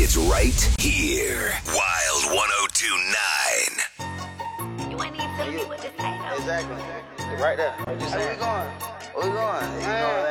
It's right here. Wild 102.9. You ain't even telling me what to say, though. Exactly. Right there. Where we going? Where we going? You know